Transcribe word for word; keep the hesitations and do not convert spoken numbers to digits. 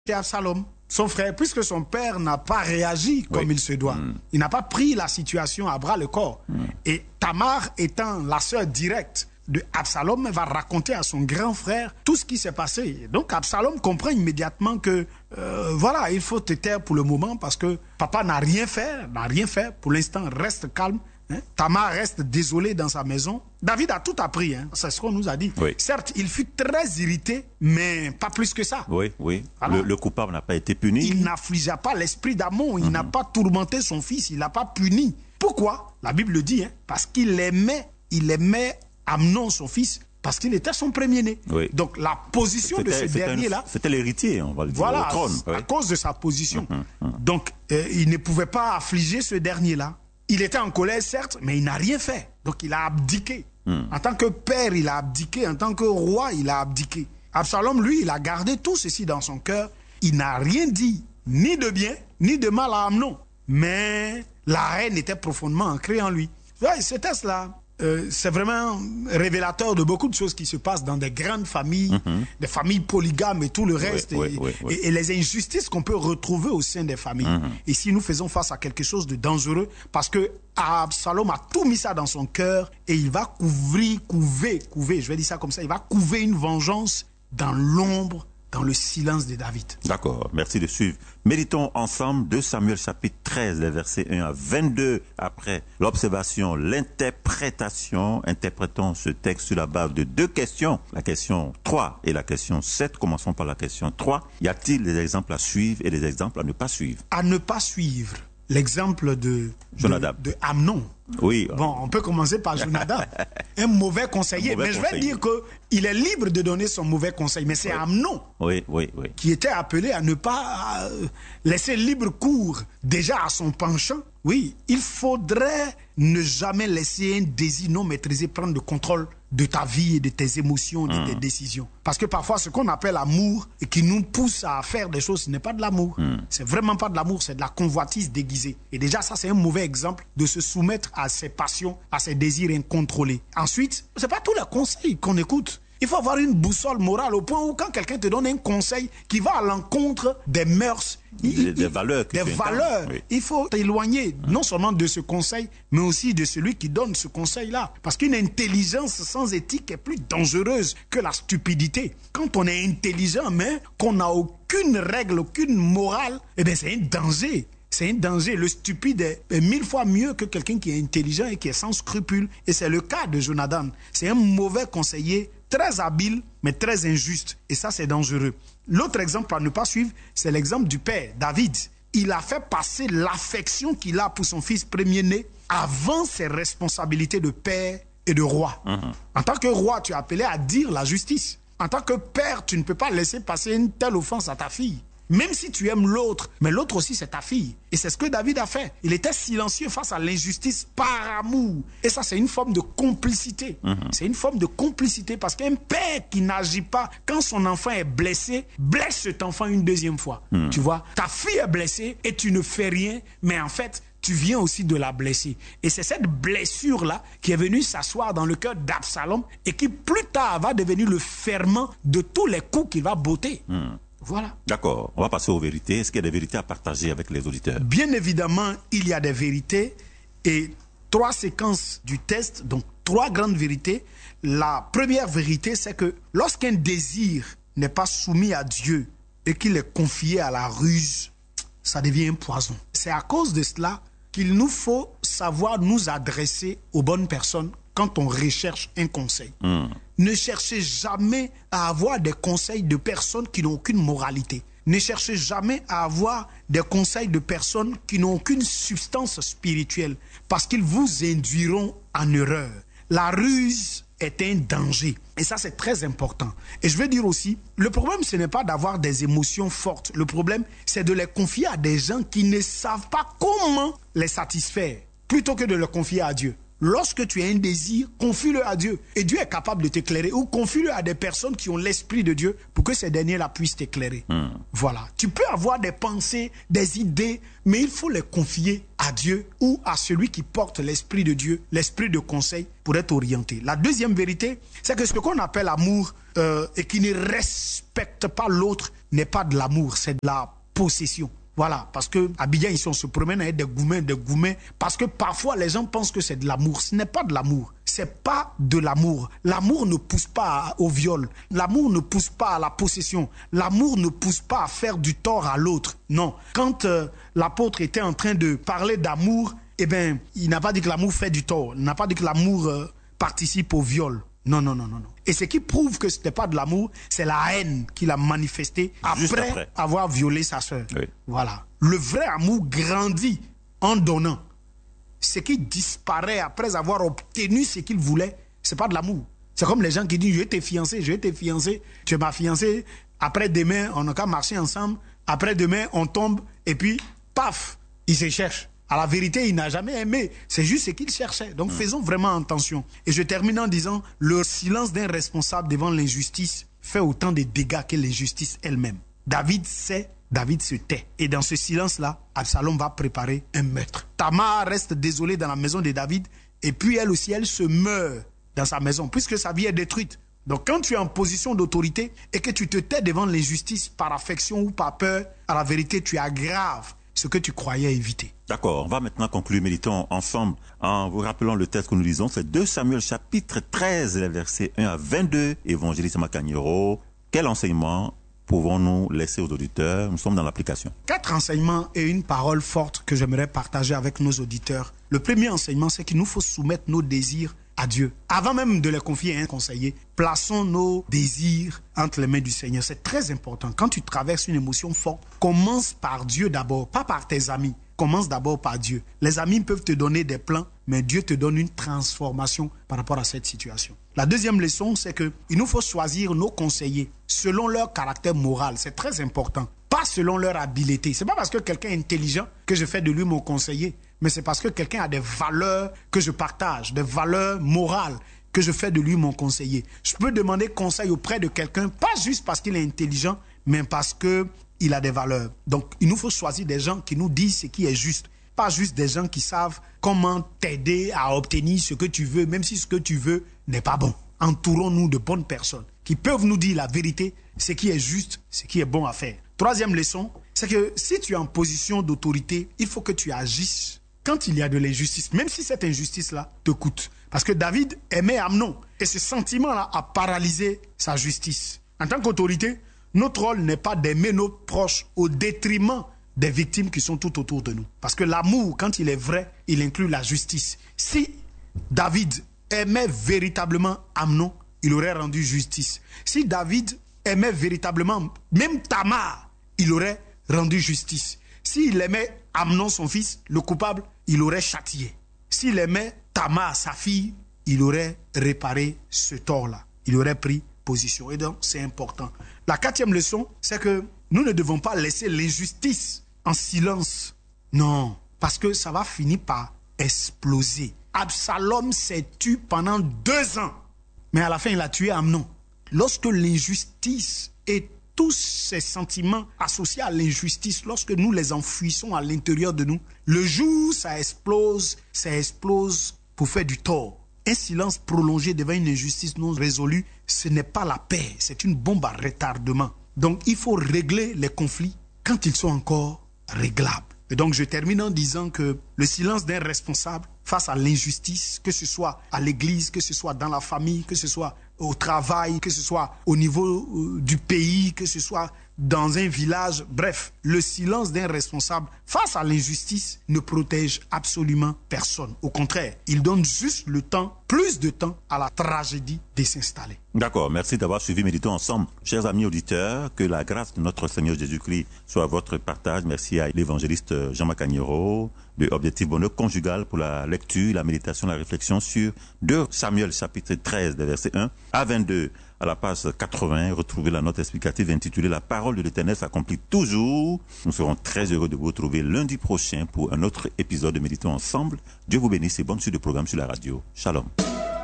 C'est Absalom, son frère, puisque son père n'a pas réagi comme oui. il se doit. Mm. Il n'a pas pris la situation à bras le corps. Mm. Et Tamar, étant la sœur directe de Absalom, va raconter à son grand frère tout ce qui s'est passé. Donc Absalom comprend immédiatement que euh, voilà, il faut te taire pour le moment parce que papa n'a rien fait, n'a rien fait. Pour l'instant, reste calme. Hein? Tamar reste désolé dans sa maison. David a tout appris, hein? C'est ce qu'on nous a dit. Oui. Certes, il fut très irrité, mais pas plus que ça. Oui, oui. Le, le coupable n'a pas été puni. Il n'affligea pas l'esprit d'Amon, il mm-hmm. n'a pas tourmenté son fils, il n'a pas puni. Pourquoi? La Bible le dit, hein? Parce qu'il aimait, il aimait Amnon, son fils, parce qu'il était son premier-né. Oui. Donc la position de ce dernier-là... C'était l'héritier, on va le dire, voilà, au trône. À oui. cause de sa position. Mm-hmm. Mm-hmm. Donc euh, il ne pouvait pas affliger ce dernier-là. Il était en colère, certes, mais il n'a rien fait. Donc il a abdiqué. Mm. En tant que père, il a abdiqué. En tant que roi, il a abdiqué. Absalom, lui, il a gardé tout ceci dans son cœur. Il n'a rien dit, ni de bien, ni de mal à Amnon. Mais la haine était profondément ancrée en lui. Ouais, ce test-là, euh, c'est vraiment révélateur de beaucoup de choses qui se passent dans des grandes familles, mm-hmm. des familles polygames et tout le reste, oui, et, oui, oui, oui. Et, et les injustices qu'on peut retrouver au sein des familles. Mm-hmm. Et si nous faisons face à quelque chose de dangereux, parce que Absalom a tout mis ça dans son cœur et il va couvrir, couver, couver, je vais dire ça comme ça, il va couver une vengeance dans l'ombre, dans le silence de David. D'accord, merci de suivre. Méditons ensemble deux Samuel chapitre treize, les versets un à vingt-deux. Après l'observation, l'interprétation, interprétons ce texte sur la base de deux questions. La question trois et la question sept. Commençons par la question trois. Y a-t-il des exemples à suivre et des exemples à ne pas suivre? À ne pas suivre. L'exemple de, de, de Amnon. Oui. Bon, on peut commencer par Jonadab. Un mauvais conseiller. Un mauvais mais conseiller. Je vais dire qu'il est libre de donner son mauvais conseil. Mais c'est oui. Amnon oui, oui, oui. qui était appelé à ne pas laisser libre cours déjà à son penchant. Oui, il faudrait ne jamais laisser un désir non maîtrisé prendre le contrôle de ta vie et de tes émotions, de mmh. tes décisions. Parce que parfois, ce qu'on appelle amour et qui nous pousse à faire des choses, ce n'est pas de l'amour. Mmh. C'est vraiment pas de l'amour, c'est de la convoitise déguisée. Et déjà, ça, c'est un mauvais exemple de se soumettre à ses passions, à ses désirs incontrôlés. Ensuite, c'est pas tous les conseils qu'on écoute. Il faut avoir une boussole morale au point où quand quelqu'un te donne un conseil qui va à l'encontre des mœurs, des, il, des valeurs, des valeurs oui. il faut t'éloigner mmh. non seulement de ce conseil, mais aussi de celui qui donne ce conseil-là. Parce qu'une intelligence sans éthique est plus dangereuse que la stupidité. Quand on est intelligent, mais qu'on n'a aucune règle, aucune morale, eh bien c'est un danger. C'est un danger. Le stupide est mille fois mieux que quelqu'un qui est intelligent et qui est sans scrupules. Et c'est le cas de Jonadab. C'est un mauvais conseiller, très habile, mais très injuste. Et ça, c'est dangereux. L'autre exemple à ne pas suivre, c'est l'exemple du père, David. Il a fait passer l'affection qu'il a pour son fils premier-né avant ses responsabilités de père et de roi. Mmh. En tant que roi, tu es appelé à dire la justice. En tant que père, tu ne peux pas laisser passer une telle offense à ta fille. Même si tu aimes l'autre, mais l'autre aussi c'est ta fille. Et c'est ce que David a fait. Il était silencieux face à l'injustice par amour. Et ça c'est une forme de complicité. Mmh. C'est une forme de complicité parce qu'un père qui n'agit pas quand son enfant est blessé, blesse cet enfant une deuxième fois. Mmh. Tu vois, ta fille est blessée et tu ne fais rien, mais en fait, tu viens aussi de la blesser. Et c'est cette blessure-là qui est venue s'asseoir dans le cœur d'Absalom et qui plus tard va devenir le ferment de tous les coups qu'il va botter. Mmh. Voilà. D'accord. On va passer aux vérités. Est-ce qu'il y a des vérités à partager avec les auditeurs? Bien évidemment, il y a des vérités et trois séquences du test, donc trois grandes vérités. La première vérité, c'est que lorsqu'un désir n'est pas soumis à Dieu et qu'il est confié à la ruse, ça devient un poison. C'est à cause de cela qu'il nous faut savoir nous adresser aux bonnes personnes quand on recherche un conseil. Mmh. Ne cherchez jamais à avoir des conseils de personnes qui n'ont aucune moralité. Ne cherchez jamais à avoir des conseils de personnes qui n'ont aucune substance spirituelle parce qu'ils vous induiront en erreur. La ruse est un danger. Et ça, c'est très important. Et je veux dire aussi, le problème, ce n'est pas d'avoir des émotions fortes. Le problème, c'est de les confier à des gens qui ne savent pas comment les satisfaire, plutôt que de les confier à Dieu. Lorsque tu as un désir, confie-le à Dieu. Et Dieu est capable de t'éclairer. Ou confie-le à des personnes qui ont l'esprit de Dieu pour que ces derniers-là puissent t'éclairer. Mm. Voilà. Tu peux avoir des pensées, des idées, mais il faut les confier à Dieu ou à celui qui porte l'esprit de Dieu, l'esprit de conseil pour être orienté. La deuxième vérité, c'est que ce qu'on appelle amour euh, et qui ne respecte pas l'autre n'est pas de l'amour, c'est de la possession. Voilà, parce que Abidjan, ici, on se promène avec des gourmets, des gourmets, parce que parfois les gens pensent que c'est de l'amour. Ce n'est pas de l'amour. C'est pas de l'amour. L'amour ne pousse pas au viol. L'amour ne pousse pas à la possession. L'amour ne pousse pas à faire du tort à l'autre. Non. Quand euh, l'apôtre était en train de parler d'amour, eh bien, il n'a pas dit que l'amour fait du tort. Il n'a pas dit que l'amour euh, participe au viol. Non, non, non, non, non. Et ce qui prouve que ce n'était pas de l'amour, c'est la haine qu'il a manifestée après, après avoir violé sa sœur. Oui. Voilà. Le vrai amour grandit en donnant. Ce qui disparaît après avoir obtenu ce qu'il voulait, ce n'est pas de l'amour. C'est comme les gens qui disent, je vais te fiancer, je vais te fiancer, tu es ma fiancée, après demain, on n'a qu'à marcher ensemble, après demain, on tombe, et puis, paf, ils se cherchent. À la vérité, il n'a jamais aimé. C'est juste ce qu'il cherchait. Donc, mmh. faisons vraiment attention. Et je termine en disant, le silence d'un responsable devant l'injustice fait autant de dégâts que l'injustice elle-même. David sait, David se tait. Et dans ce silence-là, Absalom va préparer un meurtre. Tamar reste désolée dans la maison de David. Et puis, elle aussi, elle se meurt dans sa maison, puisque sa vie est détruite. Donc, quand tu es en position d'autorité et que tu te tais devant l'injustice par affection ou par peur, à la vérité, tu aggraves ce que tu croyais éviter. D'accord, on va maintenant conclure, méditons ensemble en vous rappelant le texte que nous lisons, c'est deux Samuel chapitre treize, les versets un à vingt-deux, évangéliste Makanyero. Quel enseignement pouvons-nous laisser aux auditeurs? Nous sommes dans l'application. Quatre enseignements et une parole forte que j'aimerais partager avec nos auditeurs. Le premier enseignement, c'est qu'il nous faut soumettre nos désirs à Dieu. Avant même de les confier à un conseiller, plaçons nos désirs entre les mains du Seigneur. C'est très important. Quand tu traverses une émotion forte, commence par Dieu d'abord, pas par tes amis. Commence d'abord par Dieu. Les amis peuvent te donner des plans, mais Dieu te donne une transformation par rapport à cette situation. La deuxième leçon, c'est qu'il nous faut choisir nos conseillers selon leur caractère moral. C'est très important. Pas selon leur habileté. Ce n'est pas parce que quelqu'un est intelligent que je fais de lui mon conseiller, mais c'est parce que quelqu'un a des valeurs que je partage, des valeurs morales que je fais de lui mon conseiller. Je peux demander conseil auprès de quelqu'un, pas juste parce qu'il est intelligent, mais parce qu'il a des valeurs. Donc, il nous faut choisir des gens qui nous disent ce qui est juste. Pas juste des gens qui savent comment t'aider à obtenir ce que tu veux, même si ce que tu veux n'est pas bon. Entourons-nous de bonnes personnes qui peuvent nous dire la vérité, ce qui est juste, ce qui est bon à faire. Troisième leçon, c'est que si tu es en position d'autorité, il faut que tu agisses quand il y a de l'injustice, même si cette injustice-là te coûte. Parce que David aimait Amnon et ce sentiment-là a paralysé sa justice. En tant qu'autorité, notre rôle n'est pas d'aimer nos proches au détriment des victimes qui sont tout autour de nous. Parce que l'amour, quand il est vrai, il inclut la justice. Si David aimait véritablement Amnon, il aurait rendu justice. Si David aimait véritablement même Tamar, il aurait rendu justice. S'il aimait Amnon, son fils, le coupable, il aurait châtié. S'il aimait Tamar, sa fille, il aurait réparé ce tort-là. Il aurait pris position. Et donc, c'est important. La quatrième leçon, c'est que nous ne devons pas laisser l'injustice en silence. Non, parce que ça va finir par exploser. Absalom s'est tué pendant deux ans, mais à la fin, il a tué Amnon. Lorsque l'injustice et tous ces sentiments associés à l'injustice, lorsque nous les enfouissons à l'intérieur de nous, le jour où ça explose, ça explose pour faire du tort. Un silence prolongé devant une injustice non résolue, ce n'est pas la paix, c'est une bombe à retardement. Donc il faut régler les conflits quand ils sont encore réglables. Et donc je termine en disant que le silence d'un responsable face à l'injustice, que ce soit à l'église, que ce soit dans la famille, que ce soit au travail, que ce soit au niveau euh, du pays, que ce soit dans un village, bref, le silence d'un responsable face à l'injustice ne protège absolument personne. Au contraire, il donne juste le temps, plus de temps à la tragédie de s'installer. D'accord, merci d'avoir suivi Méditons ensemble. Chers amis auditeurs, que la grâce de notre Seigneur Jésus-Christ soit à votre partage. Merci à l'évangéliste Jean Makanyero de Objectif Bonheur Conjugal pour la lecture, la méditation, la réflexion sur deux Samuel chapitre treize, des versets un à vingt-deux. À la page quatre-vingts, retrouvez la note explicative intitulée « La parole de l'Éternel s'accomplit toujours ». Nous serons très heureux de vous retrouver lundi prochain pour un autre épisode de Méditons ensemble. Dieu vous bénisse et bonne suite de programme sur la radio. Shalom.